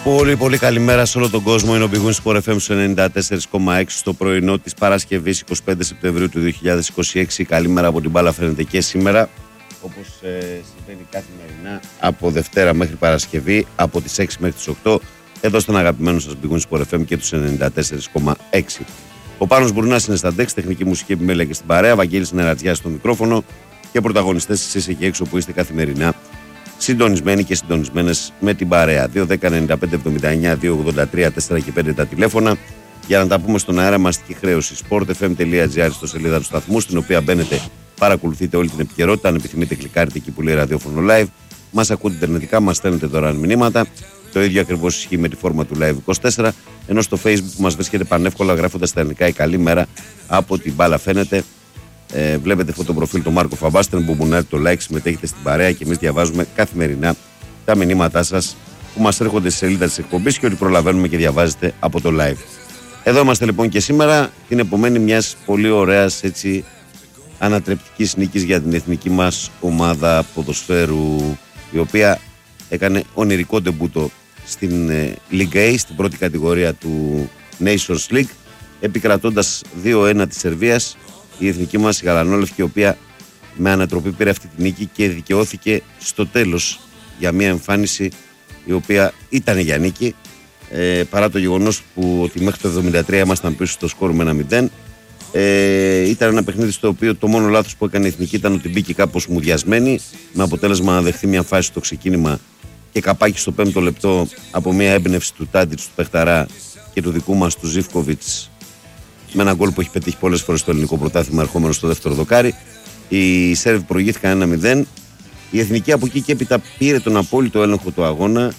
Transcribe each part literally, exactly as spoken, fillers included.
Πολύ πολύ καλημέρα σε όλο τον κόσμο. Είναι ο Big Win Sport εφ εμ στο ενενήντα τέσσερα κόμμα έξι στο πρωινό της Παρασκευής εικοστή πέμπτη Σεπτεμβρίου του δύο χιλιάδες είκοσι έξι. Καλημέρα από την μπάλα φαίνεται και σήμερα, όπως ε, συμβαίνει καθημερινά από Δευτέρα μέχρι Παρασκευή, από τις έξι μέχρι τις οκτώ, εδώ στον αγαπημένο σας Big Win Sport εφ εμ και τους ενενήντα τέσσερα κόμμα έξι. Ο Πάνος Μπουρνάς είναι στα ντεξ, τεχνική μουσική επιμέλεια και στην παρέα, Βαγγέλης Νερατζιάς στο μικρόφωνο και πρωταγωνιστές εσείς εκεί έξω που είστε καθημερινά συντονισμένοι και συντονισμένες με την παρέα. δύο δέκα ενενήντα πέντε εβδομήντα εννιά δύο ογδόντα τρία τέσσερα και πέντε τα τηλέφωνα για να τα πούμε στον αέρα. Μαστική χρέωση sportfm.gr στο σελίδα του σταθμού, στην οποία μπαίνετε, παρακολουθείτε όλη την επικαιρότητα. Αν επιθυμείτε, κλικάρετε εκεί που λέει ραδιόφωνο live. Μας ακούτε ιντερνετικά, μας στέλνετε δωρεάν μηνύματα. Το ίδιο ακριβώς ισχύει με τη φόρμα του Live είκοσι τέσσερα. Ενώ στο Facebook μας βρίσκεται πανεύκολα γράφοντας τα ελληνικά η καλή μέρα από την μπάλα φαίνεται. Ε, βλέπετε αυτό το προφίλ του Μάρκο Φαμπάστερ που μπουνάρει το like, συμμετέχετε στην παρέα και εμείς διαβάζουμε καθημερινά τα μηνύματά σας που μας έρχονται στη σελίδα της εκπομπής και ότι προλαβαίνουμε και διαβάζετε από το live. Εδώ είμαστε λοιπόν και σήμερα, την επομένη μιας πολύ ωραίας έτσι ανατρεπτικής νίκης για την εθνική μας ομάδα ποδοσφαίρου, η οποία έκανε ονειρικό ντεμπούτο στην ε, Liga A, στην πρώτη κατηγορία του Nations League, επικρατώντας δύο ένα της Σερβίας. Η εθνική μας η γαλανόλευκη, η οποία με ανατροπή πήρε αυτή τη νίκη και δικαιώθηκε στο τέλος για μια εμφάνιση η οποία ήταν για νίκη, ε, παρά το γεγονός που ότι μέχρι το εβδομήντα τρία ήμασταν πίσω στο σκορ με ένα μηδέν. Ε, ήταν ένα παιχνίδι στο οποίο το μόνο λάθος που έκανε η εθνική ήταν ότι μπήκε κάπως μουδιασμένη, με αποτέλεσμα να δεχθεί μια φάση στο ξεκίνημα και καπάκι στο πέμπτο λεπτό από μια έμπνευση του Τάντιτς, του Πεχταρά και του δικού μας του Ζίβκοβιτς, με ένα γκολ που έχει πετύχει πολλές φορές στο ελληνικό πρωτάθλημα, ερχόμενο στο δεύτερο δοκάρι. Οι Σέρβοι προηγήθηκαν ένα μηδέν. Η εθνική από εκεί και έπειτα πήρε τον απόλυτο έλεγχο του αγώνα.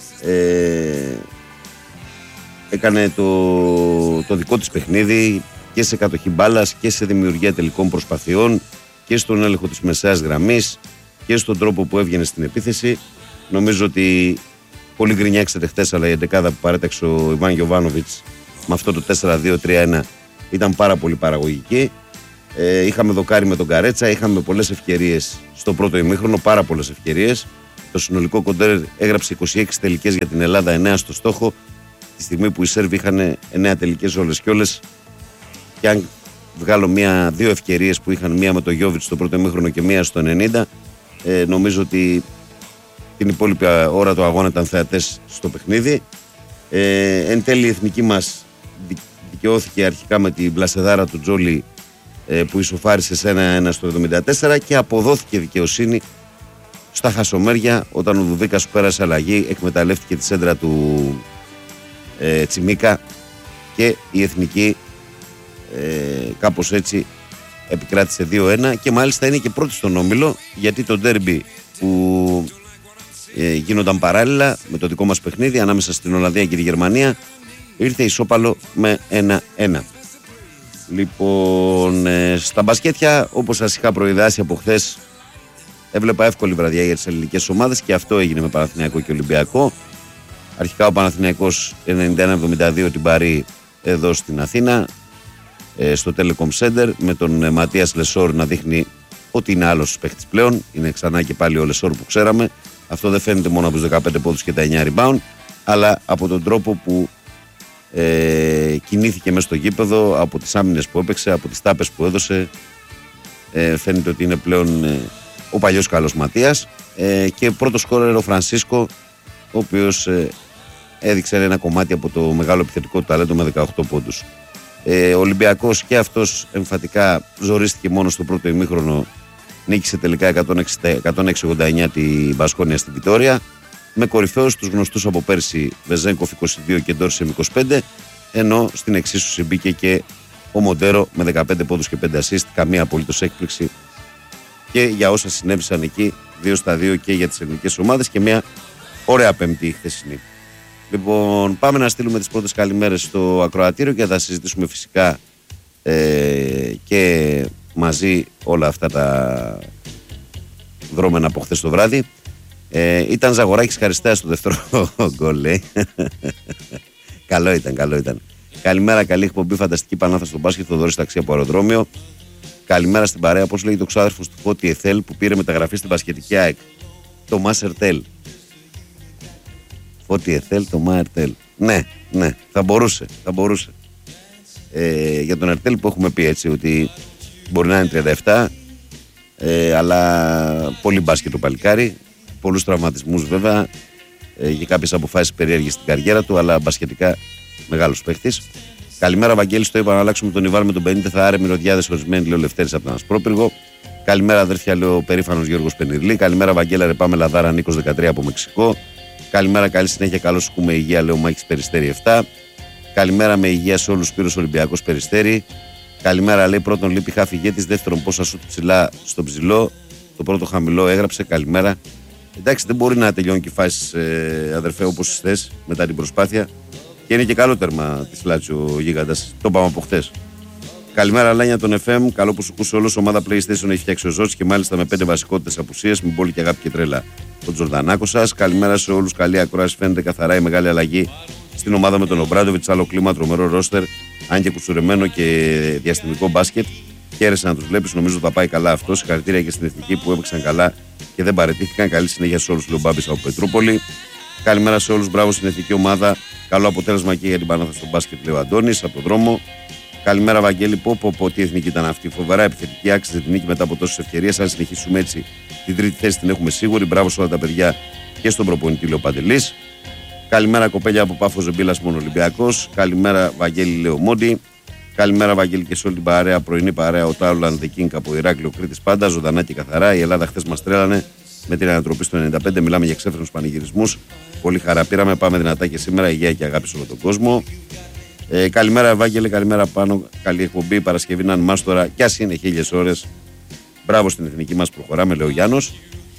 Ε, έκανε το, το δικό της παιχνίδι και σε κατοχή μπάλας και σε δημιουργία τελικών προσπαθειών και στον έλεγχο της μεσαίας γραμμής και στον τρόπο που έβγαινε στην επίθεση. Νομίζω ότι πολύ γκρινιάξατε χτες, αλλά η εντεκάδα που παρέταξε ο Ιβάν Γιοβάνοβιτς με αυτό το τέσσερα δύο τρία ένα ήταν πάρα πολύ παραγωγική. Ε, είχαμε δοκάρι με τον Καρέτσα, είχαμε πολλές ευκαιρίες στο πρώτο ημίχρονο, πάρα πολλές ευκαιρίες. Το συνολικό κοντέρ έγραψε είκοσι έξι τελικές για την Ελλάδα, εννέα στο στόχο, τη στιγμή που οι Σέρβοι είχαν εννέα τελικές όλες και όλες. Και αν βγάλω μία, δύο ευκαιρίες που είχαν, μία με τον Γιόβιτς στο πρώτο ημίχρονο και μία στο ενενήντα, ε, νομίζω ότι την υπόλοιπη ώρα του αγώνα ήταν θεατές στο παιχνίδι. Ε, εν τέλει η εθνική μας δικαιώθηκε αρχικά με την πλασεδάρα του Τζόλι, ε, που ισοφάρισε σε ένα ένα στο εβδομήντα τέσσερα, και αποδόθηκε δικαιοσύνη στα χασομέρια όταν ο Δουδίκας πέρασε αλλαγή, εκμεταλλεύτηκε τη σέντρα του ε, Τσιμίκα και η εθνική ε, κάπως έτσι επικράτησε δύο ένα και μάλιστα είναι και πρώτη στον όμιλο, γιατί το ντέρμπι που ε, γίνονταν παράλληλα με το δικό μας παιχνίδι ανάμεσα στην Ολλανδία και τη Γερμανία ήρθε ισόπαλο με ένα ένα. Λοιπόν, ε, στα μπασκέτια, όπως σας είχα προειδάσει από χθες, έβλεπα εύκολη βραδιά για τις ελληνικές ομάδες και αυτό έγινε με Παναθηναϊκό και Ολυμπιακό. Αρχικά ο Παναθηναϊκός ενενήντα ένα εβδομήντα δύο την Παρί εδώ στην Αθήνα, ε, στο Telecom Center, με τον ε, Ματίας Λεσόρ να δείχνει ότι είναι άλλος παίχτης πλέον. Είναι ξανά και πάλι ο Λεσόρ που ξέραμε. Αυτό δεν φαίνεται μόνο από τους δεκαπέντε πόντους και τα εννέα rebound, αλλά από τον τρόπο που ε, κινήθηκε μέσα στο γήπεδο, από τις άμυνες που έπαιξε, από τις τάπες που έδωσε. Ε, φαίνεται ότι είναι πλέον ε, ο παλιός καλός Ματίας. Ε, και πρώτο σκόρερ ο Φρανσίσκο, ο οποίος ε, έδειξε ένα κομμάτι από το μεγάλο επιθετικό του ταλέντο με δεκαοκτώ πόντους. Ε, ο Ολυμπιακός και αυτός εμφατικά ζορίστηκε μόνο στο πρώτο ημίχρονο. Νίκησε τελικά εκατόν έξι ογδόντα εννιά τη Μπασκόνια στη Βιτόρια, με κορυφαίους τους γνωστούς από πέρσι Βεζέγκοφ είκοσι δύο και Ντόρσεμ είκοσι πέντε, ενώ στην εξίσωση μπήκε και ο Μοντέρο με δεκαπέντε πόντους και πέντε assist, καμία απολύτως έκπληξη και για όσα συνέβησαν εκεί, δύο στα δύο και για τις ελληνικές ομάδες και μια ωραία πέμπτη χθεσινή. Λοιπόν, πάμε να στείλουμε τις πρώτες καλημέρες στο ακροατήριο και θα τα συζητήσουμε φυσικά ε, και μαζί όλα αυτά τα δρόμενα από χθες το βράδυ. Ε, ήταν Ζαγοράκης Χαριστέας στο δεύτερο γκολ, λέει. Καλό ήταν, καλό ήταν. Καλημέρα, καλή εκπομπή, φανταστική Πανάθα στον μπάσκετ, Θοδωρής Ταξί από αεροδρόμιο. Καλημέρα στην παρέα, πώς λέγεται ο ξάδερφος του Φώτη Εθέλ που πήρε μεταγραφή στην μπασκετική ΑΕΚ, το Μάσερ Τελ. Φώτη Εθέλ, το Μα Ερτέλ. Ναι, ναι, θα μπορούσε. Θα μπορούσε. Ε, για τον Ερτέλ που έχουμε πει έτσι ότι μπορεί να είναι τριάντα επτά, ε, αλλά πολύ μπάσκετ το παλικάρι. Πολλούς τραυματισμούς βέβαια, ε, για κάποιες αποφάσεις περίεργες στην καριέρα του, αλλά μπασκετικά μεγάλος παίχτης. Καλημέρα, Βαγγέλη. Το είπα να αλλάξουμε τον Ιβάν με τον πενήντα. Θα άρε μυρωδιάδες ορισμένοι, λέει ο Λευτέρης από τον Ασπρόπυργο. Καλημέρα, αδέρφια, λέει ο περήφανος Γιώργος Πενιρλή. Καλημέρα, Βαγγέλα, ρε πάμε Λαδάρα, Νίκος δεκατρία από Μεξικό. Καλημέρα, καλή συνέχεια, καλώς ακούμε υγεία, λέει ο Μάκης Περιστέρη επτά. Καλημέρα με υγεία σε όλους, Σπύρος Ολυμπιακός Περιστέρη. Καλημέρα, λέει πρώτον λείπει Χαφηγέτης, δεύτερον πόσα σουτ ψηλά στο ψηλό. Το πρώτο χαμηλό έγραψε. Καλημέρα. Εντάξει, δεν μπορεί να τελειώνει και η φάση, ε, αδερφέ, όπως θες μετά την προσπάθεια. Και είναι και καλό τέρμα τη Λάτσιο ο Γίγαντας. Το είπαμε από χθες. Καλημέρα, Λάνια των εφ εμ. Καλό που σου ακούσε όλο. Ομάδα PlayStation έχει φτιάξει ο Ζώτης και μάλιστα με πέντε βασικότητες απουσίες. Μην πολύ και αγάπη και τρέλα τον Τζορδανάκο σας. Καλημέρα σε όλους. Καλή ακρόαση. Φαίνεται καθαρά η μεγάλη αλλαγή στην ομάδα με τον Ομπράντοβιτς. Άλλο κλίμα, τρομερό ρόστερ. Αν και κουσουρεμένο και διαστημικό μπάσκετ. Χαίρεσαι να τους βλέπεις. Νομίζω θα πάει καλά αυτό. Συγχαρητήρια και στην εθνική που έπαιξαν καλά και δεν παραιτήθηκαν. Καλή συνέχεια σε όλους. Λεωμπάμπης από Πετρούπολη. Καλημέρα σε όλους. Μπράβο στην εθνική ομάδα. Καλό αποτέλεσμα και για την Πανάθα στο μπάσκετ, λέει ο Αντώνης από τον δρόμο. Καλημέρα, Βαγγέλη. Πω, πω, πω, τι εθνική ήταν αυτή. Φοβερά επιθετική, άξιζε την νίκη μετά από τόσες ευκαιρίες. Αν συνεχίσουμε έτσι, την τρίτη θέση την έχουμε σίγουρη. Μπράβο σε όλα τα παιδιά και στον προπονητή, λέει ο Παντελής. Καλημέρα, κοπέλια από Πάφο Ζεμπίλας, μόνο Ολυμπιακός. Καλημέρα, Βαγγέλη, λέει ο Μόντι. Καλημέρα, Βαγγέλη, και σε όλη την παρέα, πρωινή παρέα. Ο Τάουλαν Δεκίνγκ από Ηράκλειο Κρήτης πάντα. Ζωντανά και καθαρά. Η Ελλάδα χθες μας τρέλανε με την ανατροπή στο ενενήντα πέντε. Μιλάμε για ξέφρενους πανηγυρισμούς. Πολύ χαρά πήραμε. Πάμε δυνατά και σήμερα. Υγεία και αγάπη σε όλο τον κόσμο. Ε, καλημέρα, Ευάγγελε. Καλημέρα πάνω. Καλή εκπομπή. Παρασκευή να είναι μάστορα. Κι ας είναι χίλιες ώρες. Μπράβο στην εθνική μας. Προχωράμε, λέει ο Γιάννος.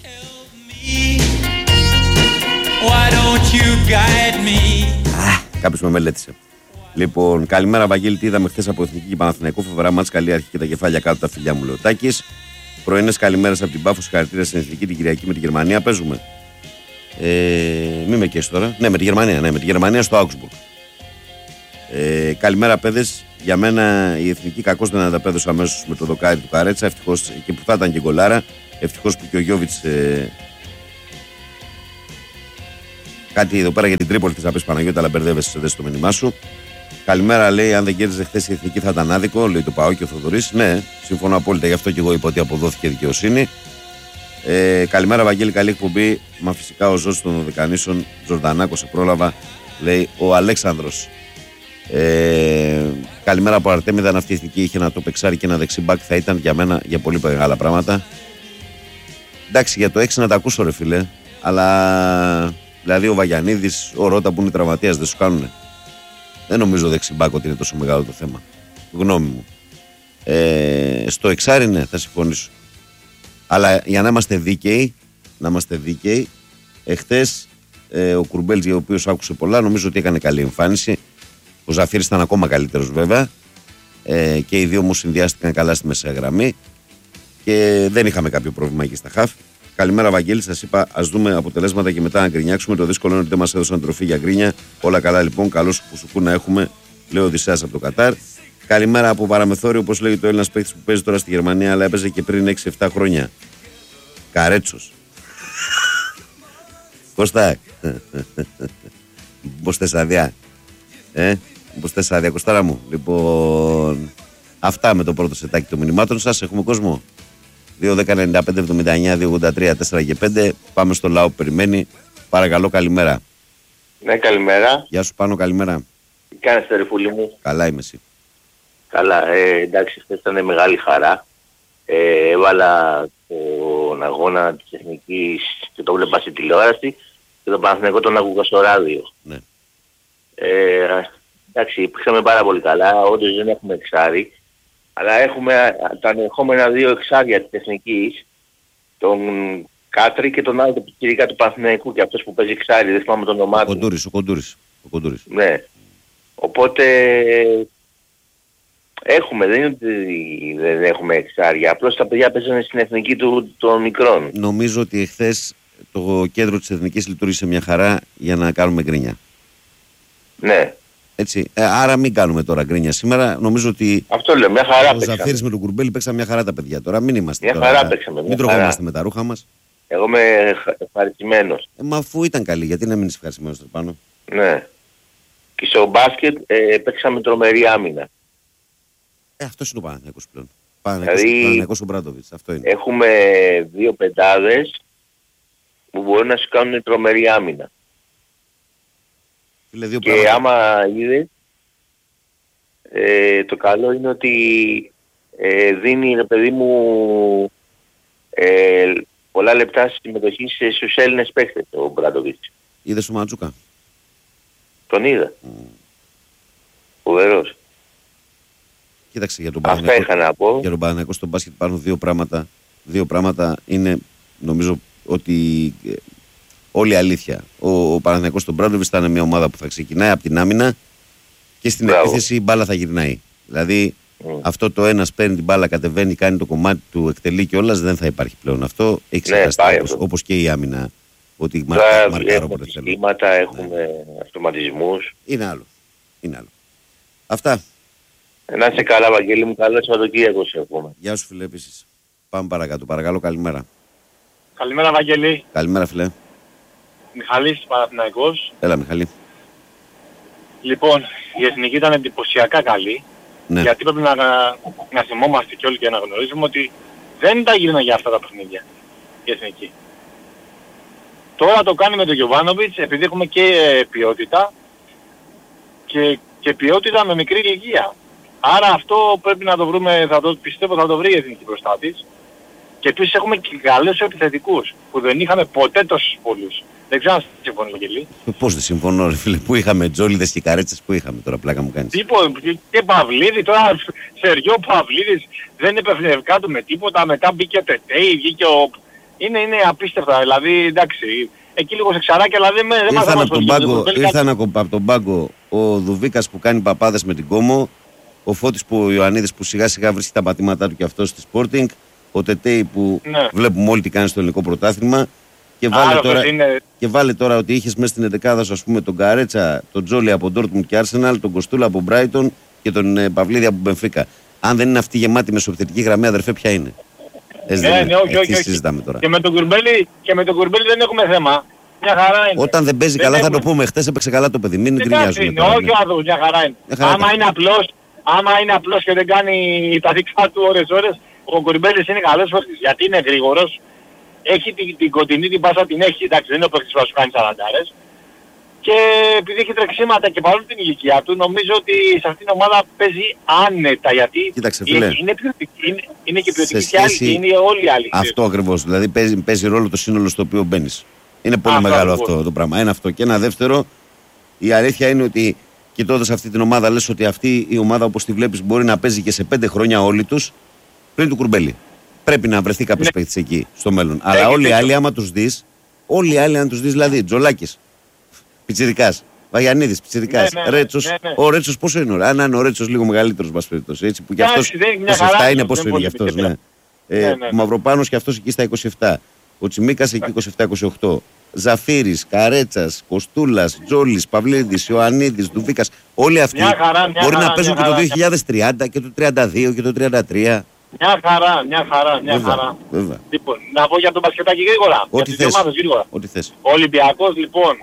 Κάποιος με μελέτησε. Λοιπόν, καλημέρα, Βαγγέλη. Τι είδαμε χθες από Εθνική και Παναθηναϊκό. Φοβερά μάτς. Καλή αρχή και τα κεφάλια κάτω τα φιλιά μου, λέει ο Τάκης. Πρωινές καλημέρες από την Πάφο. Συγχαρητήρια στην Εθνική την Κυριακή με τη Γερμανία. Παίζουμε. Ε, μη με καίσεις τώρα. Ναι, με τη Γερμανία. Ναι, με τη Γερμανία στο Augsburg. Ε, καλημέρα, παιδες. Για μένα η Εθνική κακώς δεν ανταπέδωσε αμέσως με το δοκάρι του Καρέτσα. Ευτυχώς και που θα ήταν και γκολάρα. Ευτυχώς που και ο Γιώβιτς. Ε, κάτι εδώ πέρα για την Τρίπολη της να πεις, Παναγιώτα, αλλά μπερδεύεσαι, δες το μήνυμά σου. Καλημέρα, λέει. Αν δεν κέρδιζε χθες η Εθνική θα ήταν άδικο, λέει το Παό και ο Θοδωρής. Ναι, συμφωνώ απόλυτα, γι' αυτό και εγώ είπα ότι αποδόθηκε δικαιοσύνη. Ε, καλημέρα, Βαγγέλη, καλή εκπομπή. Μα φυσικά ο Ζώσης των Δεκανήσων, Τζορδανάκο σε πρόλαβα, λέει ο Αλέξανδρος. Ε, καλημέρα από Αρτέμιδα. Αν αυτή η Εθνική είχε ένα το πεξάρι και ένα δεξί μπακ, θα ήταν για μένα για πολύ μεγάλα πράγματα. Εντάξει, για το έξι να τα ακούσω, ρε φίλε, αλλά δηλαδή ο Βαγιανίδης, ο Ρώτα που είναι τραυματίας, δεν σου κάνουνε. Δεν νομίζω δεξιμπάκ ότι είναι τόσο μεγάλο το θέμα. Γνώμη μου. Ε, στο εξάρι, ναι, θα συμφωνήσω. Αλλά για να είμαστε δίκαιοι, να είμαστε δίκαιοι, εχθές ε, ο Κουρμπέλτζη, ο οποίος άκουσε πολλά, νομίζω ότι έκανε καλή εμφάνιση. Ο Ζαφύρης ήταν ακόμα καλύτερος βέβαια. Ε, και οι δύο μου συνδυάστηκαν καλά στη μεσαία γραμμή. Και δεν είχαμε κάποιο πρόβλημα εκεί στα χαφ. Καλημέρα, Βαγγέλη. Σας είπα, ας δούμε αποτελέσματα και μετά να γκρινιάξουμε. Το δύσκολο είναι ότι δεν μας έδωσαν τροφή για γκρίνια. Όλα καλά λοιπόν. Καλώς που σου να έχουμε, λέει ο Οδυσσέας από το Κατάρ. Καλημέρα από Παραμεθόριο, όπως λέγει το Έλληνας παίκτης που παίζει τώρα στη Γερμανία, αλλά έπαιζε και πριν έξι εφτά χρόνια. Καρέτσος. Κώστα. Πώς θες άδεια. Ε, πώς θες άδεια, Κωστάρα μου. Λοιπόν, αυτά με το πρώτο σετάκι των μηνυμάτων σας. Έχουμε κόσμο. δύο δέκα ενενήντα πέντε εβδομήντα εννιά δύο ογδόντα τρία τέσσερα και πέντε. Πάμε στο λαό που περιμένει. Παρακαλώ, καλημέρα. Ναι, καλημέρα. Γεια σου, Πάνο, καλημέρα. Τι κάνεις, τερεφούλη μου? Καλά είμαι, εσύ? Καλά, ε, εντάξει, χθες ήταν μεγάλη χαρά. Ε, έβαλα τον αγώνα της Εθνικής και το βλέπα στη τηλεόραση και τον Παναθηναϊκό τον άκουγα στο ράδιο. Ναι. Ε, εντάξει, πήγαμε πάρα πολύ καλά, όντως δεν έχουμε εξάρι. Αλλά έχουμε τα ανεχόμενα δύο εξάρια της Εθνικής, τον Κάτρη και τον άλλο του Κυρικά του Παναθηναϊκού, και αυτός που παίζει εξάρι, δεν θυμάμαι το όνομά του. Ο Κοντούρης, ο Κοντούρης. Ο Κοντούρης. Ναι. Οπότε έχουμε, δεν είναι ότι δεν έχουμε εξάρια, απλώς τα παιδιά παίζουν στην Εθνική του των μικρών. Νομίζω ότι εχθές το κέντρο της Εθνικής λειτουργήσε μια χαρά για να κάνουμε γκρίνια. Ναι. Έτσι. Ε, άρα μην κάνουμε τώρα γκρίνια σήμερα. Νομίζω ότι αυτό λέω, μια χαρά ο Ζαφύρης με τον Κουρμπέλη παίξαν μια χαρά τα παιδιά τώρα. Μην είμαστε μια τώρα, χαρά παίξαμε. Μην τρογόμαστε με τα ρούχα μας. Εγώ είμαι ευχαριστημένος. Ε, μα αφού ήταν καλή, γιατί να μην είσαι ευχαριστημένος τώρα πάνω. Ναι. Και στο μπάσκετ ε, παίξαμε τρομερή άμυνα. Ε, αυτός είναι ο Παναθηναϊκός πλέον. Παναθηναϊκός, Δηλαδή, Παναθηναϊκός ο Μπράντοβιτς, αυτό είναι. Έχουμε δύο πεντάδες που μπορούν να σου κάνουν τρομερή άμυνα. Φίλε, δύο Και πράγματα. άμα είδες, ε, το καλό είναι ότι ε, δίνει, ρε παιδί μου, ε, πολλά λεπτά συμμετοχή στους Έλληνες παίκτες ο Μπράντοβιτς. Είδες τον Ματζούκα. Τον είδα. Mm. Φοβερός. Κοίταξε, για τον Αυτά Παναθηναϊκό, είχα να πω. για τον Παναθηναϊκό στο μπάσκετ υπάρχουν δύο πράγματα. Δύο πράγματα είναι, νομίζω, ότι ε, όλη η αλήθεια. Ο, ο Παναθηναϊκός στον Μπράντοβιτς θα είναι μια ομάδα που θα ξεκινάει από την άμυνα και στην Μπράβο. επίθεση η μπάλα θα γυρνάει. Δηλαδή Mm. αυτό το ένας παίρνει την μπάλα, κατεβαίνει, κάνει το κομμάτι του, εκτελεί κιόλας, δεν θα υπάρχει πλέον. Αυτό έχει ξεχαστεί, πάει όπως, αυτό. όπως και η άμυνα. Ότι Τώρα μαρκάρω, μαρκάρω έχουμε όποτε θέλω. συστήματα, έχουμε αυτοματισμούς. Είναι άλλο. Είναι άλλο. Αυτά. Να είσαι καλά, Βαγγέλη μου, καλό Σαββατοκύριακο σε εύχομαι. Γεια σου, φίλε, επίσης. Πάμε παρακάτω. Παρακαλώ, καλημέρα. Καλημέρα, Βαγγέλη. Καλημέρα, φίλε. Μιχαλής, Παναθηναϊκός. Έλα, Μιχαλή. Λοιπόν, η Εθνική ήταν εντυπωσιακά καλή. Ναι. Γιατί πρέπει να, να θυμόμαστε και όλοι και να γνωρίζουμε ότι δεν τα γίνανε για αυτά τα παιχνίδια η Εθνική. Τώρα το κάνει με τον Γιοβάνοβιτς επειδή έχουμε και ε, ποιότητα και, και ποιότητα με μικρή ηλικία. Άρα αυτό πρέπει να το βρούμε, θα το, πιστεύω θα το βρει η Εθνική μπροστά της. Και επίσης έχουμε και καλούς επιθετικούς που δεν είχαμε ποτέ τόσους πολλούς. Δεν ξέρω αν συμφωνεί, Βαγγελή. Πώς δεν συμφωνώ, ρε φίλε. Πού είχαμε τζόλιδες και καρέτσες, πού είχαμε τώρα, πλάκα μου κάνεις. Τίποτα, και Παυλίδη, τώρα Σεργιό Παυλίδης δεν έπεφνε κάτω με τίποτα, μετά μπήκε ο Τετέι, βγήκε ο... Είναι, είναι απίστευτα, δηλαδή εντάξει, εκεί λίγο σε ξαράκι, αλλά δεν, δεν μας Ήρθαν από τον πάγκο, κάτι... ήρθαν από τον πάγκο ο Δουβίκας που κάνει παπάδες με την Κόμο, ο Φώτης που ο Ιωαννίδης που σιγά σιγά βρίσκει τα πατήματά του και αυτός στη Sporting, ο Τετέι που Ναι. βλέπουμε όλοι τι κάνει στο ελληνικό πρωτάθλημα. Και βάλε, Άρα, τώρα, είναι... και βάλε τώρα ότι είχες μέσα στην εντεκάδα σου, ας πούμε, τον Καρέτσα, τον Τζόλι από Ντόρτμουντ και Arsenal, τον Κοστούλα από Μπράιτον και τον ε, Παυλίδη από Μπενφίκα. Αν δεν είναι αυτή γεμάτη μεσοεπιθετική γραμμή, αδερφέ, ποια είναι. Έτσι Ναι, δεν ναι, είναι. όχι, όχι, όχι. Συζητάμε τώρα. Και με τον Κουρμπέλη, και με τον Κουρμπέλη δεν έχουμε θέμα. Μια χαρά είναι. Όταν δεν παίζει Δεν καλά, θα έχουμε. το πούμε. Χτες έπαιξε καλά το παιδί. Μην Εντάξει γκρινιάζουμε. είναι, τώρα, όχι ναι. ο άνθρωπος, μια χαρά είναι. Μια χαρά άμα, τα- είναι απλός, άμα είναι απλός και δεν κάνει τα δικά του ώρες ώρες, ο Κουρμπέλης είναι καλός παίκτης. Γιατί είναι γρήγορος, έχει την, την κοντινή την πάσα την έχει, εντάξει δεν είναι ο παίκτης που θα σου κάνει σαραντάρες. Και επειδή έχει τρεξίματα και παρόλο την ηλικία του, νομίζω ότι σε αυτήν την ομάδα παίζει άνετα. Γιατί Κοίταξε, είναι, φίλε. είναι, ποιοτική- είναι, είναι και ποιοτική Σε και άλλη, σχέση- είναι όλοι οι άλλοι. Αυτό ακριβώς. Δηλαδή παίζει, παίζει ρόλο το σύνολο στο οποίο μπαίνει. Είναι πολύ Αυτό μεγάλο ακριβώς. αυτό το πράγμα. Ένα αυτό. Και ένα δεύτερο, η αλήθεια είναι ότι κοιτώντας αυτή την ομάδα, λες ότι αυτή η ομάδα όπως τη βλέπεις μπορεί να παίζει και σε πέντε χρόνια όλοι τους πριν του Κουρμπέλη. Πρέπει να βρεθεί κάποιος Ναι. παίκτης εκεί στο μέλλον. Αλλά Έχει όλοι οι δίκιο. άλλοι, άμα τους δεις, όλοι οι άλλοι, αν τους δεις, δηλαδή Τζολάκης, Πιτσιρικάς, Βαγιανίδης, Πιτσιρικάς, Ναι, ναι, Ρέτσος. ναι, ναι. Ο Ρέτσος πόσο είναι, ωραία. Αν είναι ο Ρέτσος λίγο μεγαλύτερος, μας περιπτώσει. Έτσι που κι Εντάξει, αυτός δεν είναι μια είκοσι επτά χαρά, είναι δεν πόσο είναι πολύ γι' αυτός, μικρή. ναι. Ε, Ναι, ναι, ναι. Μαυροπάνος και αυτός εκεί στα είκοσι επτά. Ο Τσιμίκας εκεί είκοσι επτά είκοσι οκτώ. Ζαφύρης, Καρέτσας, Κοστούλας, Τζόλης, Παυλίδης, Ιωαννίδης, Δουβίκας. Όλοι αυτοί Μια χαρά, μια μπορεί χαρά, να παίζουν μια και το χαρά. δύο χιλιάδες τριάντα και το τριάντα δύο και το τριάντα τρία. Μια χαρά, μια χαρά, μια Βέβαια, χαρά. βέβαια. Λοιπόν, να πω για τον μπασκετάκι γρήγορα. Ό,τι για τις θες. ομάδες γρήγορα. Ό,τι θες. Ο Ολυμπιακός λοιπόν,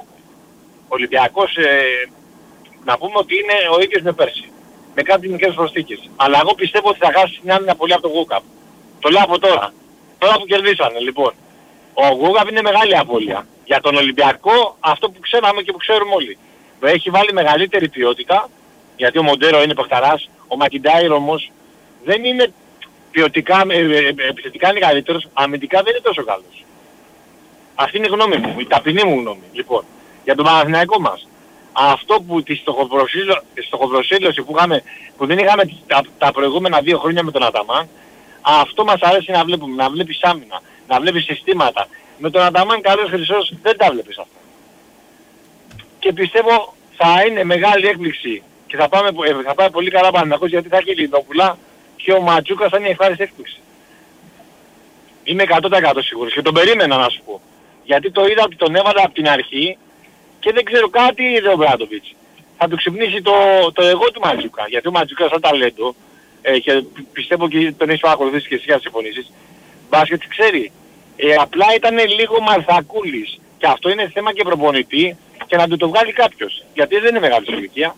ο Ολυμπιακός ε, να πούμε ότι είναι ο ίδιος με πέρσι. Με κάτι μικρές προσθήκες. Αλλά εγώ πιστεύω ότι θα χάσει την άμυνα πολύ από τον Γούκαπ. Το λέω από τώρα. Τώρα που κερδίσανε λοιπόν. Ο Γούκαπ είναι μεγάλη απώλεια. Για τον Ολυμπιακό αυτό που ξέραμε και που ξέρουμε όλοι. Έχει βάλει μεγαλύτερη ποιότητα. Γιατί ο Μοντέρο είναι παιχταράς. Ο Μακιντάιρ όμως δεν είναι ποιοτικά, ε, ε, ε, επιθετικά είναι καλύτερος. Αμυντικά δεν είναι τόσο καλός. Αυτή είναι η γνώμη μου, η ταπεινή μου γνώμη. Λοιπόν, για τον Παναθηναϊκό μας. Αυτό που τη στοχοπροσύλω- στοχοπροσύλωση που, είχαμε, που δεν είχαμε τα, τα προηγούμενα δύο χρόνια με τον Αταμάν, αυτό μας αρέσει να βλέπουμε, να βλέπεις άμυνα, να βλέπεις συστήματα. Με τον Αταμάν καλός χρυσός δεν τα βλέπεις αυτά. Και πιστεύω θα είναι μεγάλη έκπληξη και θα, πάμε, ε, θα πάει πολύ καλά ο Παναθηναϊκός γιατί θα έχει η Λινόπουλα και ο Ματζούκας θα είναι η ευχάριστη έκπληξη. Είμαι εκατό τοις εκατό σίγουρος και τον περίμενα να σου πω. Γιατί το είδα ότι τον έβαλα από την αρχή και δεν ξέρω κάτι είδε ο Μπράντοβιτς. Θα του ξυπνήσει το, το εγώ του Ματζούκα. Γιατί ο Ματζούκας σαν ταλέντο ε, και πιστεύω και τον έχεις παρακολουθήσει και εσύ να συμφωνήσεις. Μπάσκετ ξέρει. Ε, απλά ήταν λίγο μαλθακούλης. Και αυτό είναι θέμα και προπονητή και να του το βγάλει κάποιος. Γιατί δεν είναι μεγάλη ηλικία.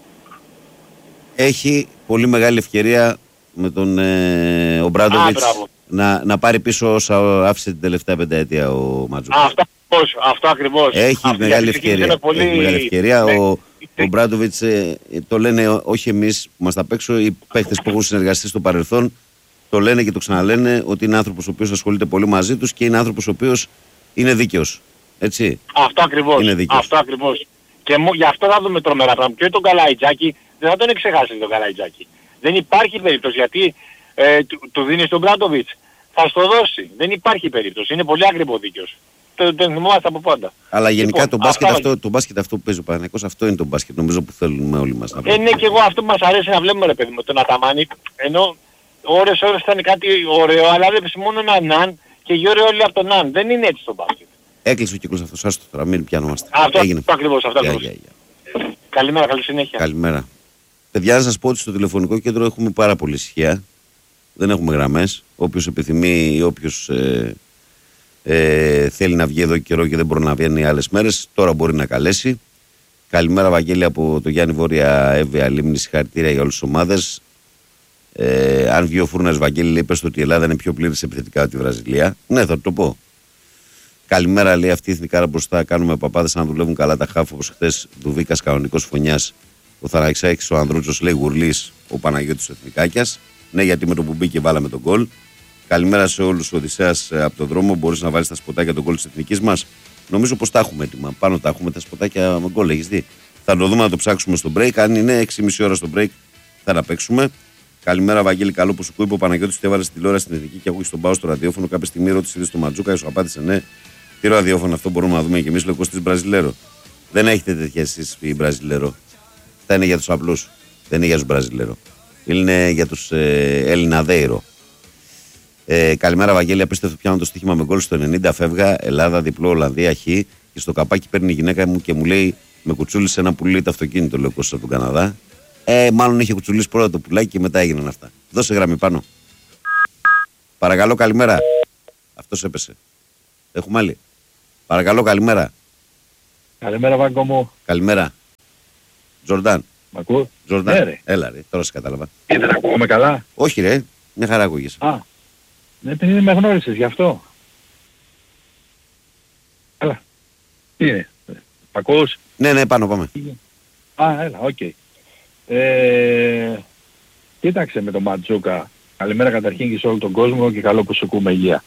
Έχει πολύ μεγάλη ευκαιρία με τον ε, ο Μπράντοβιτς να, να πάρει πίσω όσα άφησε την τελευταία πενταετία ο Ματζούκας. Αυτό ακριβώς. Αυτό ακριβώς. Έχει αυτό, μεγάλη ευκαιρία. Πολύ... Έχει μεγάλη ευκαιρία. Ναι. Ο, ο Μπράντοβιτς ε, το λένε όχι εμείς που μας τα παίξω, οι παίχτες που έχουν συνεργαστεί στο παρελθόν το λένε και το ξαναλένε ότι είναι άνθρωπος ο οποίος ασχολείται πολύ μαζί τους και είναι άνθρωπος ο οποίος είναι δίκαιος. Έτσι. Αυτό ακριβώς. Αυτό ακριβώς. Και μου, γι' αυτό θα δούμε τρομερά πράγματα. Και τον Καλαϊτζάκη δεν θα τον εξεχάσει τον Καλαϊτζάκη. Δεν υπάρχει περίπτωση γιατί ε, του, του δίνει τον Μπράντοβιτς. Θα στο δώσει. Δεν υπάρχει περίπτωση. Είναι πολύ ακριβό δίκαιος. Το, το θυμόμαστε από πάντα. Αλλά γενικά λοιπόν, το, μπάσκετ αυτό, το μπάσκετ αυτό που παίζει ο Παναθηναϊκός, αυτό είναι το μπάσκετ νομίζω που θέλουμε όλοι μας να βλέπουμε. Ε, ναι, και εγώ αυτό που μας αρέσει να βλέπουμε ρε παιδί με τον Αταμάνη. Ενώ ώρες ώρες ήταν κάτι ωραίο, αλλά βλέπεις μόνο έναν ναν και γύρω όλοι από τον ναν. Δεν είναι έτσι το μπάσκετ. Έκλεισε ο κύκλος αυτός, άστο τώρα, μην πιανόμαστε. Αυτό, αυτό ακριβώς, αυτό ακριβώς. Yeah, yeah, yeah. Καλημέρα, καλή συνέχεια. Καλημέρα. Παιδιά, να σας πω ότι στο τηλεφωνικό κέντρο έχουμε πάρα πολύ ησυχία. Δεν έχουμε γραμμές. Όποιος επιθυμεί ή όποιος ε, ε, θέλει να βγει εδώ καιρό και δεν μπορεί να βγαίνει άλλες μέρες, τώρα μπορεί να καλέσει. Καλημέρα, Βαγγέλη, από το Γιάννη Βόρεια Εύβοια Λίμνη. Συγχαρητήρια για όλες τις ομάδες. Ε, αν βγει ο Φούρνας, Βαγγέλη, λέει πες ότι η Ελλάδα είναι πιο πλήρης επιθετικά από τη Βραζιλία. Ναι, θα το πω. Καλημέρα, λέει αυτή η εθνικάρα μπροστά. Κάνουμε παπάδες αν δουλεύουν καλά τα χάφη όπως χθες. Δουβίκας κανονικός φωνιάς. Ο Θαναξάκης, ο Ανδρούτσος, λέει Γουρλής, ο Παναγιώτης ο Εθνικάκιας. Ναι, γιατί με το που μπήκε βάλαμε τον γκολ. Καλημέρα σε όλους. Ο Οδυσσέας από τον δρόμο. Μπορείς να βάλεις τα σποτάκια τον γκολ της εθνικής μας. Νομίζω πως τα έχουμε έτοιμα. Πάνω τα έχουμε τα σποτάκια με γκολ. Έχεις δει. Θα το δούμε να το ψάξουμε στο break. Αν είναι έξι και μισή ώρα στο break θα τα παίξουμε. Καλημέρα, Βαγγέλη, καλό που σου είπε ο Παναγιώτης ότι έβαλε τηλεόραση στην εθνική και ακούγει στον Πάο στο ραδιόφωνο. Κάποια στιγμή ρώτησε είδε στο Ματζούκα, σου απάντησε ναι. Τι ραδιόφωνο αυτό μπορούμε να δούμε και εμείς, λέει Κωστής Μπραζιλέρο. Δεν έχετε τέτοια εσείς οι Μπραζιλέρο. Αυτά είναι για τους απλούς. Δεν είναι για τους Μπραζιλέρο. Είναι για τους ε, Ελληναδέιρο. Ε, καλημέρα, Βαγγέλη. Απίστευτο πιάνω το στοίχημα με γκολ στο ενενήντα. Φεύγα Ελλάδα, διπλό Ολλανδία Χ. Και στο καπάκι παίρνει η γυναίκα μου και μου λέει με κουτσούλησε ένα πουλί το αυτοκίνητο, λέει ο Κώστας από τον Καναδά. Ε, μάλλον είχε κουτσουλήσει πρώτα το πουλάκι και μετά έγιναν αυτά. Δώσε γραμμή πάνω. Παρακαλώ, καλημέρα. Αυτός έπεσε. Έχουμε άλλη. Παρακαλώ, καλημέρα. Καλημέρα, Βάγκο μου. Καλημέρα. Τζορντάν. Μ' ακούς? Τζορντάν. Ναι, ρε. Έλα, ρε. Τώρα σε κατάλαβα. Και δεν ακούγομαι καλά. Όχι, ρε. Μια χαρά ακούγεσαι. Α, ναι, επειδή με γνώρισες γι' αυτό. Καλά. Τι είναι. Μ' ακούς? Ναι, ναι, πάνω πάμε. Α, έλα, οκ. Okay. Ε, κοίταξε με τον Ματζούκα. Καλημέρα καταρχήν και σε όλο τον κόσμο και καλό που σου ακούμε υγεία.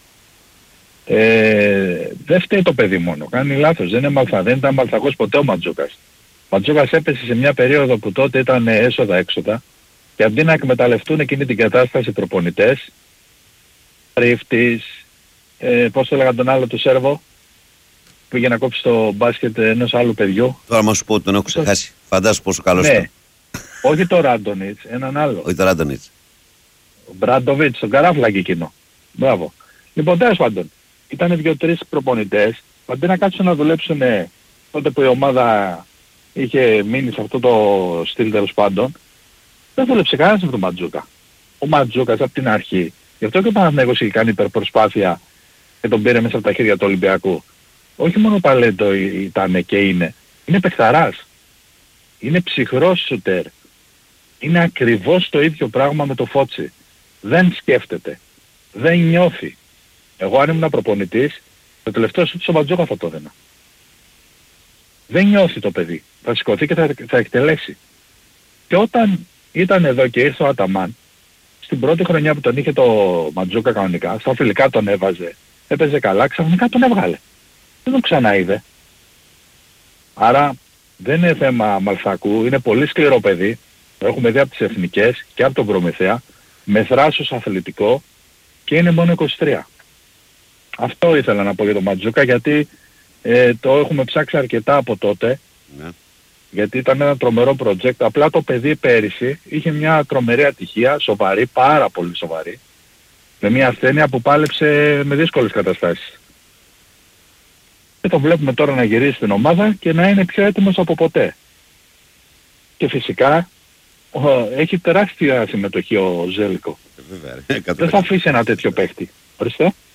Ε, δεν φταίει το παιδί μόνο. Κάνει λάθος. Δεν είναι μαλθα, δεν ήταν μαλθακός ποτέ ο Ματζούκας. Ο Ματζούκας έπεσε σε μια περίοδο που τότε ήταν έσοδα-έξοδα και αντί να εκμεταλλευτούν εκείνη την κατάσταση προπονητές, Ρίφτης, ε, πώς το έλεγαν τον άλλο του Σέρβο, που πήγε να κόψει το μπάσκετ ενός άλλου παιδιού. Τώρα μα σου πω ότι τον έχω ξεχάσει. Φαντάσου πόσο καλός ναι. ήταν. Όχι το Ράντονιτς, έναν άλλο. Όχι το Ράντονιτς. Ο Μπράντοβιτς, τον καράφλακι εκείνο. Μπράβο. Λοιπόν, τέλος πάντων, ήταν δύο-τρεις προπονητές, αντί να κάτσουν να δουλέψουν τότε που η ομάδα είχε μείνει σε αυτό το στυλ τέλος πάντων, δεν δούλεψε κανένας με τον Ματζούκα. Ο Ματζούκας από την αρχή, γι' αυτό και ο Παναθηναϊκός είχε κάνει υπερπροσπάθεια και τον πήρε μέσα από τα χέρια του Ολυμπιακού. Όχι μόνο ταλέντο ήταν και είναι, είναι παιχταράς. Είναι ψυχρός σουτέρ. Είναι ακριβώς το ίδιο πράγμα με το Φότσι. Δεν σκέφτεται. Δεν νιώθει. Εγώ αν ήμουν προπονητής, το τελευταίο σουτ στο Ματζούκα θα το έδινα. Δεν νιώθει το παιδί. Θα σηκωθεί και θα, θα εκτελέσει. Και όταν ήταν εδώ και ήρθε ο Αταμάν, στην πρώτη χρονιά που τον είχε το Ματζούκα κανονικά, στα φιλικά τον έβαζε, έπαιζε καλά, ξαφνικά τον έβγαλε. Δεν τον ξαναείδε. Άρα δεν είναι θέμα μαλθακού, είναι πολύ σκληρό παιδί. Το έχουμε δει από τις εθνικές και από τον Προμηθέα, με θράσος αθλητικό και είναι μόνο είκοσι τρία. Αυτό ήθελα να πω για τον Ματζούκα, γιατί ε, το έχουμε ψάξει αρκετά από τότε. Ναι. Γιατί ήταν ένα τρομερό project. Απλά το παιδί πέρυσι είχε μια τρομερή ατυχία, σοβαρή, πάρα πολύ σοβαρή, με μια ασθένεια που πάλεψε με δύσκολες καταστάσεις. Και το βλέπουμε τώρα να γυρίσει στην ομάδα και να είναι πιο έτοιμος από ποτέ. Και φυσικά ο, έχει τεράστια συμμετοχή ο Ζέλικο. Βέβαια, δεν θα αφήσει ένα τέτοιο παίχτη. Ορίστε.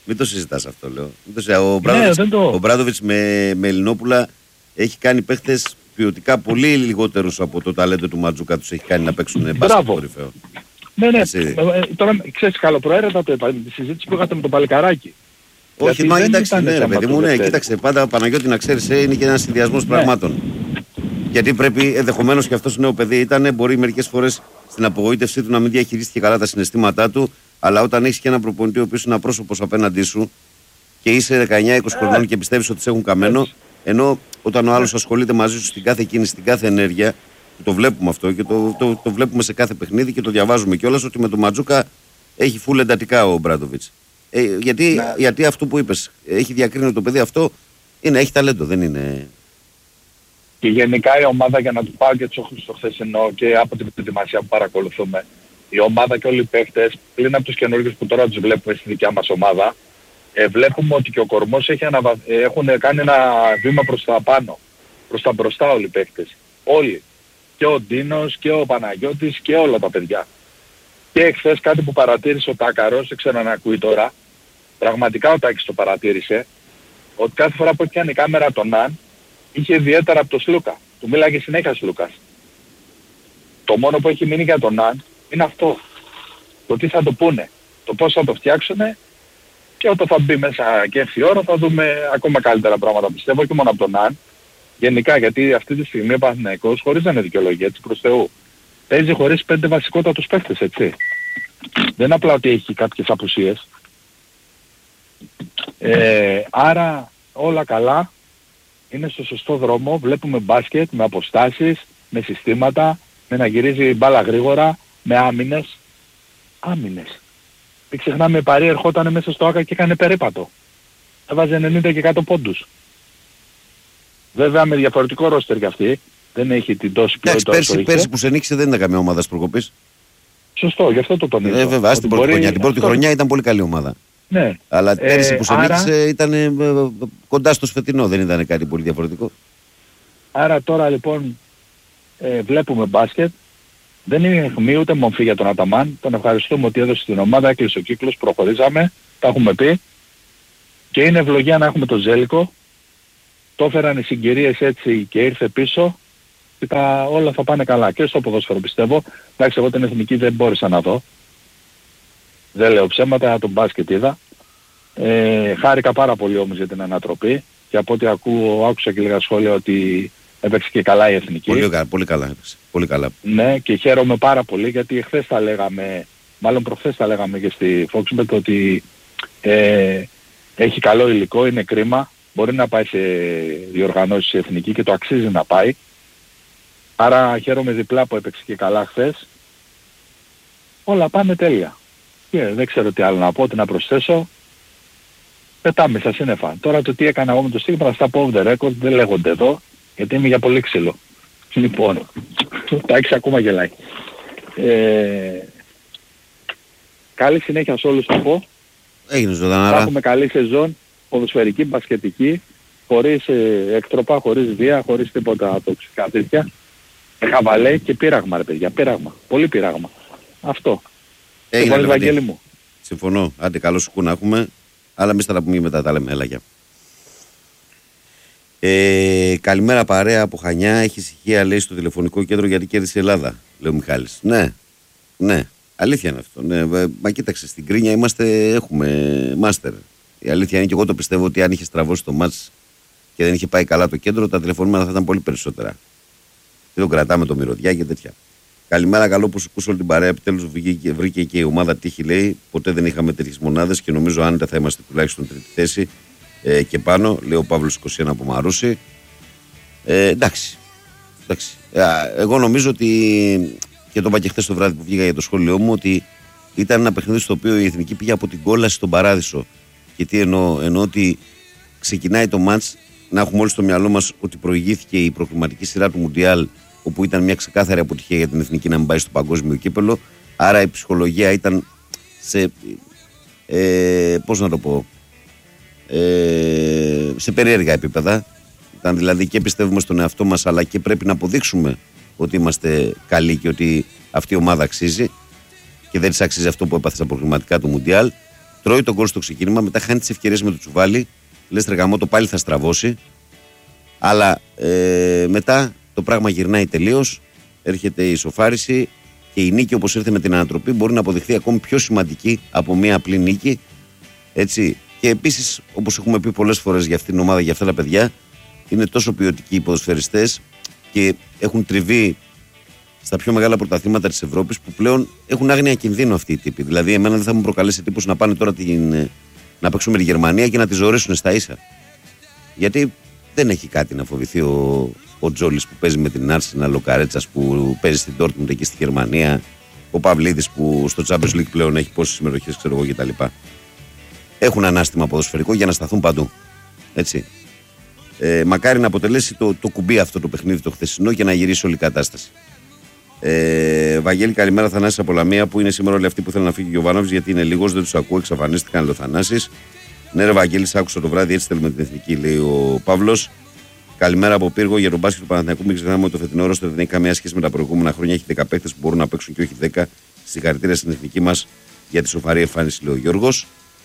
Μην το συζητάς αυτό, λέω. Ο ναι, Μπράντοβιτς με, με Ελληνόπουλα έχει κάνει παίχτες ποιοτικά πολύ λιγότερους από το ταλέντο του Ματζούκα, τους έχει κάνει να παίξουν μπάσκετ κορυφαίο. Ναι, ναι. Ε, τώρα ξέρεις καλοπροαίρετα το είπα, τη συζήτηση που είχατε με τον Παλικαράκη. Όχι, μα κοιτάξτε, ναι, ρε παιδί μου, ναι, κοίταξε, πάντα Παναγιώτη να ξέρεις, είναι και ένας συνδυασμός ναι. πραγμάτων. Γιατί πρέπει, ενδεχομένως και αυτός νέο παιδί ήταν, μπορεί μερικές φορές στην απογοήτευσή του να μην διαχειρίστηκε καλά τα συναισθήματά του, αλλά όταν έχεις και έναν προπονητή ο οποίος είναι απρόσωπος απέναντί σου και είσαι δεκαεννιά είκοσι χρονών και πιστεύεις ότι σε έχουν καμένο, ενώ όταν ο άλλος ασχολείται μαζί σου στην κάθε κίνηση, στην κάθε ενέργεια, το βλέπουμε αυτό και το, το, το βλέπουμε σε κάθε παιχνίδι και το διαβάζουμε κιόλας ότι με τον Ματζούκα έχει φουλ εντατικά ο Μπράντοβιτς. Ε, γιατί, ναι. γιατί αυτό που είπες, έχει διακρίνει το παιδί αυτό, είναι, έχει ταλέντο, δεν είναι... Και γενικά η ομάδα, για να του πάω και τους όχλους στο χθεσινό και από την προετοιμασία που παρακολουθούμε, η ομάδα και όλοι οι παίχτες, πλην από τους καινούργιους που τώρα τους βλέπουμε στη δικιά μας ομάδα, ε, βλέπουμε ότι και ο κορμός έχει αναβα... έχουν κάνει ένα βήμα προς τα πάνω, προς τα μπροστά όλοι οι παίχτες. Όλοι. Και ο Ντίνος και ο Παναγιώτης και όλα τα παιδιά. Και εχθές κάτι που παρατήρησε ο Τάκαρος, δεν ξέρω αν ακούει τώρα, πραγματικά ο Τάκης το παρατήρησε, ότι κάθε φορά που έκανε η κάμερα τον Ναν, είχε ιδιαίτερα από τον Σλούκα. Του μίλαγε συνέχεια Σλούκας. Το μόνο που έχει μείνει για τον Ναν είναι αυτό. Το τι θα το πούνε. Το πώς θα το φτιάξουνε και όταν θα μπει μέσα και έρθει η ώρα θα δούμε ακόμα καλύτερα πράγματα. Πιστεύω και μόνο από τον Ναν. Γενικά γιατί αυτή τη στιγμή ο Παναθηναϊκός, χωρίς να είναι δικαιολογία, έτσι προς Θεού, παίζει χωρίς πέντε βασικότατους παίκτες, έτσι. Δεν είναι απλά ότι έχει κάποιες απουσίες. Ε, άρα όλα καλά, είναι στο σωστό δρόμο, βλέπουμε μπάσκετ με αποστάσεις, με συστήματα, με να γυρίζει η μπάλα γρήγορα, με άμυνες. Άμυνες. Μην ξεχνάμε η Παρί ερχόταν μέσα στο Άκα και έκανε περίπατο. Έβαζε ενενήντα και εκατό πόντους. Βέβαια με διαφορετικό ρόστερ κι αυτή. Δεν έχει την τόση ποιότητα. Εντάξει, πέρσι, πέρσι που σε νίξε δεν ήταν καμία ομάδα προκοπής. Σωστό, γι' αυτό το τονίζω. Ε, βέβαια, στην πρώτη χρονιά. Την πρώτη αυτό... χρονιά ήταν πολύ καλή ομάδα. Ναι. Αλλά πέρσι ε, που σε άρα... νίξε ήταν ε, κοντά στο σφετινό, δεν ήταν κάτι πολύ διαφορετικό. Άρα τώρα λοιπόν ε, βλέπουμε μπάσκετ. Δεν είναι αιχμή ούτε μομφή για τον Αταμάν. Τον ευχαριστούμε ότι έδωσε την ομάδα, έκλεισε ο κύκλος, προχωρήσαμε, τα έχουμε πει. Και είναι ευλογία να έχουμε τον Ζέλικο. Το έφεραν οι συγκυρίες έτσι και ήρθε πίσω και τα, όλα θα πάνε καλά. Και στο ποδόσφαιρο πιστεύω. Εντάξει, εγώ την εθνική δεν μπόρεσα να δω. Δεν λέω ψέματα, τον μπάσκετ είδα. Ε, χάρηκα πάρα πολύ όμως για την ανατροπή και από ό,τι ακούω, άκουσα και λίγα σχόλια ότι έπαιξε και καλά η εθνική. Πολύ, πολύ καλά έπαιξε. Πολύ καλά. Ναι, και χαίρομαι πάρα πολύ γιατί εχθές τα λέγαμε, μάλλον προχθές τα λέγαμε και στη Foxbet ότι ε, έχει καλό υλικό, είναι κρίμα. Μπορεί να πάει σε διοργανώσεις εθνική και το αξίζει να πάει. Άρα χαίρομαι διπλά που έπαιξε και καλά χθες. Όλα πάνε τέλεια. Και δεν ξέρω τι άλλο να πω, τι να προσθέσω. Πετάμε στα σύννεφα. Τώρα το τι έκανα εγώ με το στίγμα θα στα πω off the record, δεν λέγονται εδώ, γιατί είμαι για πολύ ξύλο. Λοιπόν, τα έξι ακόμα γελάει. Ε, καλή συνέχεια σε όλους θα πω. Έγινε ζωντανάρα. Θα έχουμε καλή σεζόν, ποδοσφαιρική, μπασκετική, χωρίς ε, έκτροπα, χωρίς βία, χωρίς τίποτα τοξικά τέτοια. Με χαβαλέ και πείραγμα ρε παιδιά, πείραγμα, πολύ πείραγμα. Αυτό. Έγινε ρε Βαγγέλη μου. Συμφωνώ, άντε καλό σου κου να έχουμε, αλλά εμείς θα τα πούμε μετά, τα λέμε, έλα γεια. Ε, καλημέρα παρέα από Χανιά, έχει ησυχία λέει στο τηλεφωνικό κέντρο γιατί κέρδισε η Ελλάδα, λέει ο Μιχάλης. Ναι, ναι, αλήθεια είναι αυτό. Ναι, μα κοίταξε, στην Κρίνια είμαστε, έχουμε μάστερ. Η αλήθεια είναι και εγώ το πιστεύω ότι αν είχε στραβώσει το μάτς και δεν είχε πάει καλά το κέντρο, τα τηλεφωνήματα θα ήταν πολύ περισσότερα. Και το κρατάμε το μυρωδιά και τέτοια. Καλημέρα, καλό που σου ακούσω όλη την παρέα. Επιτέλους βρήκε και η ομάδα τύχη, λέει. Ποτέ δεν είχαμε τέτοιες μονάδες και νομίζω άνετα θα είμαστε τουλάχιστον τρίτη θέση ε, και πάνω. Λέει ο Παύλος είκοσι ένα από Μαρούσι. Ε, εντάξει. εντάξει. Ε, εγώ νομίζω ότι. Και το είπα και χθες το βράδυ που βγήκα για το σχόλιο μου, ότι ήταν ένα παιχνίδι στο οποίο η Εθνική πήγε από την κόλαση στον παράδεισο. Και τι εννοώ, εννοώ ότι ξεκινάει το μάτς, να έχουμε όλοι στο μυαλό μας ότι προηγήθηκε η προκριματική σειρά του Μουντιάλ, όπου ήταν μια ξεκάθαρη αποτυχία για την Εθνική να μην πάει στο παγκόσμιο κύπελο. Άρα η ψυχολογία ήταν σε. Ε, πώς να το πω. Ε, σε περίεργα επίπεδα. Ήταν δηλαδή και πιστεύουμε στον εαυτό μας, αλλά και πρέπει να αποδείξουμε ότι είμαστε καλοί και ότι αυτή η ομάδα αξίζει και δεν της αξίζει αυτό που έπαθε στα προκριματικά του Μουντιάλ. Τρώει τον γκολ στο ξεκίνημα, μετά χάνει τις ευκαιρίες με το τσουβάλι. Λες τρεγαμό, το πάλι θα στραβώσει. Αλλά ε, μετά το πράγμα γυρνάει τελείως. Έρχεται η ισοφάριση και η νίκη, όπως ήρθε με την ανατροπή, μπορεί να αποδειχθεί ακόμη πιο σημαντική από μια απλή νίκη. Έτσι. Και επίσης, όπως έχουμε πει πολλές φορές για αυτήν την ομάδα, για αυτά τα παιδιά, είναι τόσο ποιοτικοί οι ποδοσφαιριστές και έχουν τριβεί στα πιο μεγάλα πρωταθλήματα της Ευρώπης που πλέον έχουν άγνοια κινδύνου αυτοί οι τύποι. Δηλαδή, εμένα δεν θα μου προκαλέσει εντύπωση να πάνε τώρα την, να παίξουν με τη Γερμανία και να τη ζωρίσουν στα ίσα. Γιατί δεν έχει κάτι να φοβηθεί ο, ο Τζόλης που παίζει με την Arsenal, ο Καρέτσας που παίζει στην Dortmund εκεί στη Γερμανία, ο Παυλίδης που στο Champions League πλέον έχει πόσες συμμετοχές, ξέρω εγώ κτλ. Έχουν ανάστημα ποδοσφαιρικό για να σταθούν παντού. Έτσι. Ε, μακάρι να αποτελέσει το, το κουμπί αυτό το παιχνίδι το χθεσινό και να γυρίσει όλη η κατάσταση. Ε, Βαγγέλη, καλημέρα. Θανάσης από Λαμία, που είναι σήμερα όλοι αυτοί που θέλουν να φύγει ο Γιωβάνοβιτς γιατί είναι λίγος, δεν τους ακούω, εξαφανίστηκαν, λέει ο Θανάσης. Ναι, ρε Βαγγέλη, σ' άκουσα το βράδυ, έτσι θέλουμε την εθνική, λέει ο Παύλος. Καλημέρα από Πύργο. Για τον μπάσκετ του Παναθηναϊκού, μην ξεχνάμε ότι το φετινό ρόστερ δεν έχει καμία σχέση με τα προηγούμενα χρόνια. Έχει δέκα παίκτες που μπορούν να παίξουν και όχι δέκα. Συγχαρητήρια στην εθνική μας για τη σοφαρή εμφάνιση, λέει ο Γιώργος.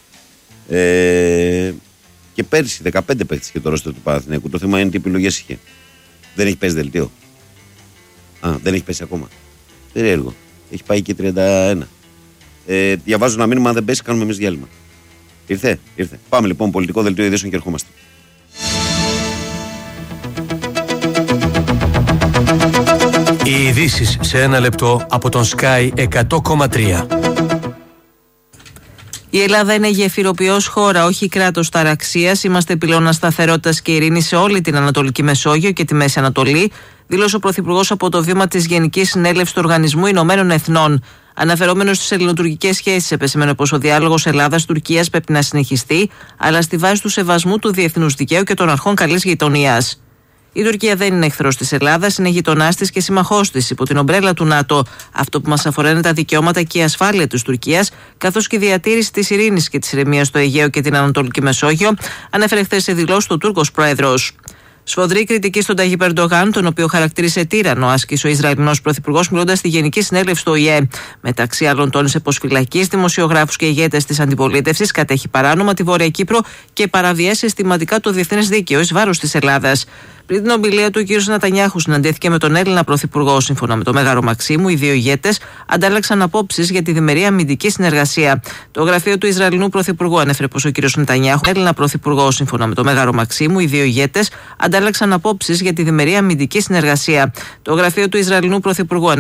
Ε, και πέρσι δεκαπέντε παίκτες και το ρόστερ του Παναθηναϊκού. Το θέμα είναι τι επιλογές είχε. Δεν έχει πέσει δελτίο. Α, δεν έχει πέσει ακόμα. Περίεργο. Έχει πάει και τριάντα ένα. Ε, διαβάζω ένα μήνυμα, αν δεν πέσει, κάνουμε εμείς διάλειμμα. Ήρθε, ήρθε. Πάμε λοιπόν, πολιτικό δελτίο ειδήσεων και ερχόμαστε. Οι ειδήσεις σε ένα λεπτό από τον Sky εκατό κόμμα τρία. Η Ελλάδα είναι γεφυροποιός χώρα, όχι κράτος ταραξίας. Είμαστε πυλώνας σταθερότητας και ειρήνης σε όλη την Ανατολική Μεσόγειο και τη Μέση Ανατολή, δήλωσε ο Πρωθυπουργός από το βήμα της Γενικής Συνέλευσης του Οργανισμού Ηνωμένων Εθνών. Αναφερόμενος στις ελληνοτουρκικές σχέσεις, επεσήμενε πως ο διάλογος Ελλάδας-Τουρκίας πρέπει να συνεχιστεί, αλλά στη βάση του σεβασμού του διεθνούς δικαίου και των αρχών καλής γειτονίας. Η Τουρκία δεν είναι εχθρός της Ελλάδας, είναι γειτονάς της και συμμαχός της υπό την ομπρέλα του ΝΑΤΟ. Αυτό που μας αφορά είναι τα δικαιώματα και η ασφάλεια της Τουρκίας, καθώς και η διατήρηση της ειρήνης και της ηρεμίας στο Αιγαίο και την Ανατολική Μεσόγειο, ανέφερε χθες σε δηλώσεις ο Τούρκος Πρόεδρος. Σφοδρή κριτική στον Ταγιπ Ερντογάν, τον οποίο χαρακτήρισε τύρανο, άσκησε ο Ισραηλινός Πρωθυπουργός μιλώντας στη Γενική Συνέλευση του Ο Η Ε. Μεταξύ άλλων, τόνισε πως φυλακίζει δημοσιογράφους και ηγέτες της αντιπολίτευσης, κατέχει παράνομα τη Βόρεια Κύπρο και παραβιάζει συστηματικά το διεθνές δίκαιο εις βάρος της Ελλάδας. Πριν την ομιλία του, ο κ. Νετανιάχου συναντήθηκε με τον Έλληνα Πρωθυπουργό. Σύμφωνα με το Μέγαρο Μαξίμου, οι δύο ηγέτες αντάλλαξαν απόψεις για τη διμερή αμυντική συνεργασία. Το γραφείο του Ισραηλινού Πρωθυπουργού ανέφερε πως ο κ. Νετανιάχου, Έλληνα Πρωθυπουργό, σύμφωνα με το Μέγαρο Μαξίμου, οι δύο ηγέτες αντάλλαξαν απόψεις για τη διμερή αμυντική συνεργασία. Το γραφείο του Ισραηλινού Πρωθυπουργού